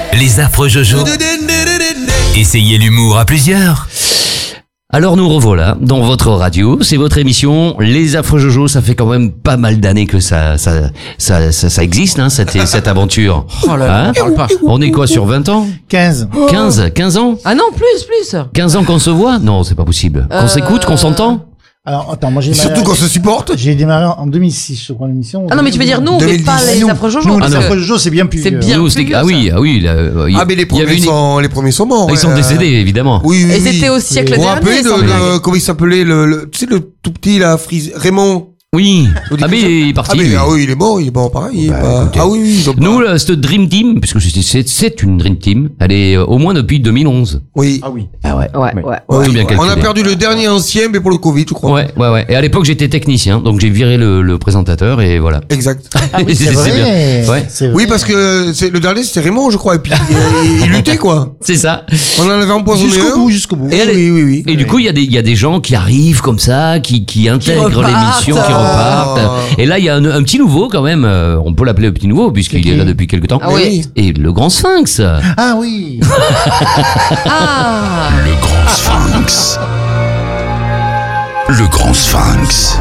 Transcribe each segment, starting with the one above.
Les affreux Jojo. Essayez l'humour à plusieurs. Alors nous revoilà dans votre radio, c'est votre émission Les Affreux Jojo. Ça fait quand même pas mal d'années que ça existe, hein, cette aventure. Oh là là, parle pas. On est quoi, sur 20 ans? 15. 15 ans? Ah non, plus. 15 ans qu'on se voit? Non, c'est pas possible. Qu'on s'écoute, qu'on s'entend? Alors, attends, moi j'ai Surtout qu'on se supporte. J'ai démarré en 2006, je crois, l'émission. Ah non, mais tu veux dire nous, mais pas les affreux Jojo. Non, parce les que- affreux Jojo, c'est bien plus. C'est bien. Nous, plus c'était- vieux, ah oui, ça. ah oui. Là, Ah, mais les premiers sont morts. Ils sont décédés, évidemment. Oui. Et c'était au siècle Vous vous dernier. rappelez sans blague. comment il s'appelait tu sais, le tout petit, là, Raymond? Oui. Ah mais il est parti. lui. Oui, il est mort pareil. écoutez. Ah oui, ils ont Nous, pas- là, cette Dream Team, puisque c'est une Dream Team, elle est au moins depuis 2011. Oui. Ah oui. Ah ouais. Ouais. Oui. Tout bien On calculé. a perdu le dernier ancien, mais pour le Covid, je crois. Ouais. Et à l'époque, j'étais technicien, donc j'ai viré le présentateur et voilà. Exact. C'est vrai. bien. Ouais. C'est vrai. Oui, parce que le dernier, c'était Raymond, je crois, et puis il luttait, quoi. C'est ça. On en avait empoisonné un. Jusqu'au bout. Et elle est- Oui. Et du coup, il y a des gens qui arrivent comme ça, qui intègrent repartent. l'émission, qui repartent. Et là, il y a un petit nouveau quand même. On peut l'appeler le petit nouveau puisqu'il est là depuis quelque temps. Ah oui. Et le grand Sphinx. Ah oui. Ah. Le grand Sphinx. Le grand Sphinx.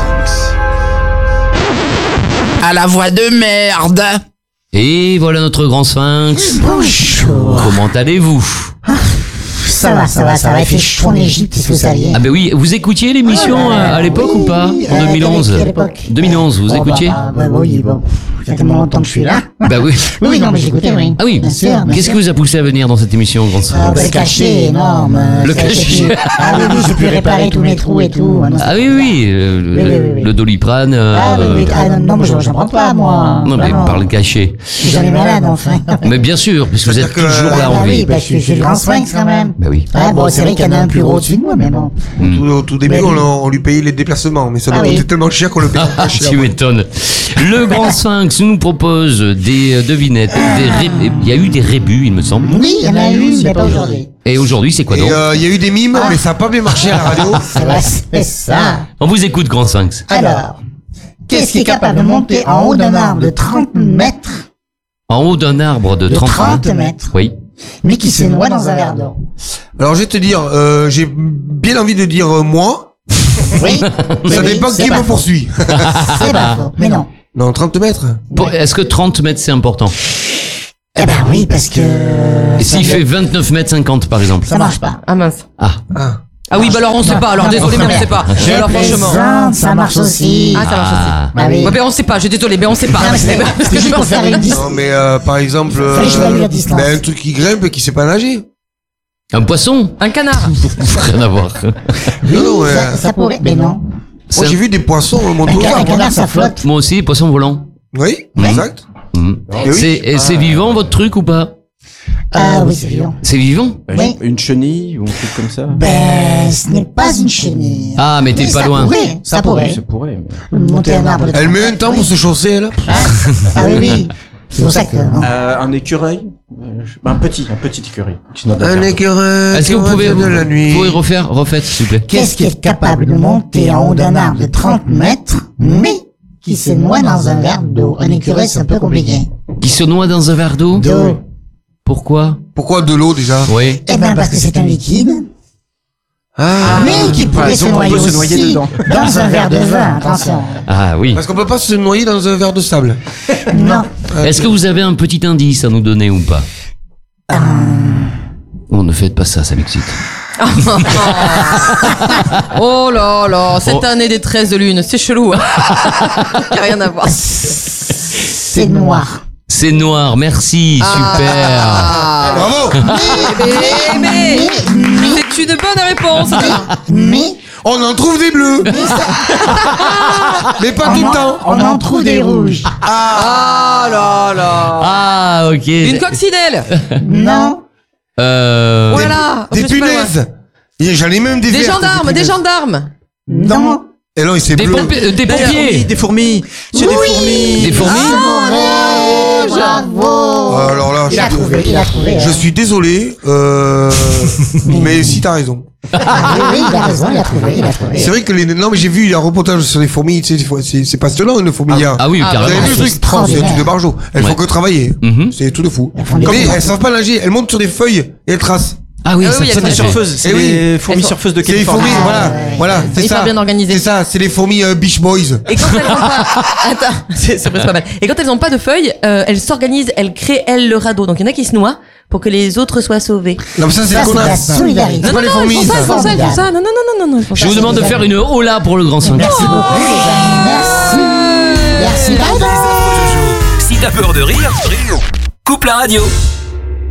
À la voix de merde. Et voilà notre grand Sphinx. Bonjour. Comment allez-vous? Ça va, il fait chaud en Égypte, est-ce que vous saviez? Ah ben oui, vous écoutiez l'émission à l'époque ou pas? En 2011. À l'époque. 2011, vous écoutiez? Oui, bon. Ça fait tellement longtemps que je suis là. Bah oui. Oui, non, mais j'écoutais, oui. Ah oui. Bien sûr, bien Qu'est-ce sûr. qui vous a poussé à venir dans cette émission, grand Ah, Sphinx? le cachet énorme. Le ça, j'ai cachet. pu- Ah oui, j'ai pu réparer tous mes trous et tout. Ah, non, Ah oui, oui. Oui. le Doliprane. Ah oui, ah, non, mais j'en prends pas, moi. Non, mais Vraiment. par le cachet. J'en ai malade, enfin. Mais bien sûr, puisque vous êtes C'est-à-dire que- toujours là Ah en oui, vie. parce que je suis le grand sphinx, quand même. Bah oui. Ah bon, c'est vrai qu'il y en a un plus gros au-dessus de moi, mais bon. Au tout début, on lui payait les déplacements, mais ça nous Ah oui. coûtait tellement cher qu'on le payait pas cher. Tu m'étonnes. Le grand Sphinx nous propose des devinettes. Il y a eu des rébus, il me semble. Oui, il y en a eu, mais pas aujourd'hui. Et aujourd'hui, c'est quoi Et donc? il y a eu des mimes, mais ça a pas bien marché à la radio. C'est vrai, c'est ça. On vous écoute, grand Sphinx. Alors, qu'est-ce qui est capable de monter en haut d'un arbre de 30 mètres, En haut d'un arbre de 30 30 mètres, Oui. mais qui se noie dans un verre d'eau? Alors, je vais te dire, j'ai bien envie de dire moi. Oui. Ça dépend qui me poursuit. C'est pas faux. Mais non. Non, 30 mètres. Est-ce que 30 mètres, c'est important? Eh ben oui, parce que... Et s'il fait 29 mètres 50, par exemple? Ça marche pas. Ah mince. Ah. Ah oui, bah alors on sait pas. Alors désolé, mais on sait pas. Je Alors franchement. plaisante, ça marche aussi. Ah, ça marche aussi. Ah. Bah oui. Ouais, mais on sait pas. Je suis désolé, mais on sait pas. Non, mais c'est Parce que juste je pour pense faire une distance. Non, mais par exemple, Fallait que je value la distance. un truc qui grimpe et qui sait pas nager. Un poisson? un canard. Rien à voir. Non, ouais. Ça pourrait... Mais non. Moi, j'ai vu des poissons au Un manteau. canard, ça flotte. Moi aussi, poisson volant. Oui, exact. Mhm. Et oui. C'est vivant, votre truc, ou pas? Ah oui, c'est vivant. C'est vivant? Oui. Une chenille ou un truc comme ça. Ben, ce n'est pas une chenille. Ah, mais t'es Mais pas ça loin. pourrait, ça pourrait. Ça pourrait. Mais... Monter un arbre de Elle 30 met un mètres, temps pour oui. se chausser, elle. Ah oui, oui. C'est pour ça que... non. Un écureuil. Un petit écureuil. Qui se noie dans un Un verre d'eau. écureuil. Est-ce que vous pouvez, de la nuit. vous pouvez refaites, s'il vous plaît? Qu'est-ce qui est capable de monter en haut d'un arbre de 30 mètres, mais qui se noie dans un verre d'eau? Un écureuil, c'est un peu compliqué. Qui se noie dans un verre d'eau? D'eau. Pourquoi? Pourquoi de l'eau déjà? Oui. Eh ben, parce que c'est un liquide, Ah. mais qui pourrait se donc on noyer peut se noyer aussi dedans. dans un verre de vin, attention. Ah oui. Parce qu'on peut pas se noyer dans un verre de sable. Non. Est-ce que vous avez un petit indice à nous donner ou pas? Oh, ne faites pas ça, ça m'excite. Oh là là, cette Oh. année des 13 de lune, c'est chelou. Hein. Y a rien à voir. C'est noir. C'est noir, merci, super. Ah. Bravo. Mais c'est une bonne réponse. Mais On en trouve des bleus. Mais pas tout le temps. on en trouve des rouges. Ah là là. Ah, ok. Une coccinelle. Non. Oh là là. Des je suis pas loin. punaises. J'en ai même des Des vertes, gendarmes, des punaises. gendarmes. Non. Et non, il s'est Des bleu. pompiers. Des fourmis. C'est des fourmis. Des fourmis. Bravo. Alors là, Il a trouvé, il a trouvé. je suis désolé, mais si t'as raison. Oui, il a raison, il a trouvé. C'est vrai que non, mais j'ai vu un reportage sur les fourmis, tu sais, c'est passionnant, une fourmilière. Ah oui, Vous carrément. avez vu le c'est truc? C'est extraordinaire. un truc de barjo. Elles font que travailler. C'est tout de fou. font des Mais combats. elles savent pas nager, elles montent sur des feuilles et elles tracent. Ah oui, Ah ça oui, il y a ça, des j'ai- Surfeuses, c'est Eh oui. les fourmis Elles sont- surfeuses de C'est les Californie. fourmis, voilà, c'est Hyper ça. bien organisées. C'est ça, c'est les fourmis Beach Boys. Et quand elles ont pas, attends, c'est presque pas mal. Et quand elles ont pas de feuilles, elles s'organisent, elles créent elles le radeau. Donc il y en a qui se noient pour que les autres soient sauvés. Non, mais ça, c'est Ça, la c'est la connasse. solidarité. C'est pas les fourmis, Ils font ça, ça. ils font ça, ils font ça. Non. Ils font Je ça. vous demande de faire une hola pour le grand 5. Merci beaucoup, les amis. Merci. Bye bye. Si t'as peur de rire, coupe la radio.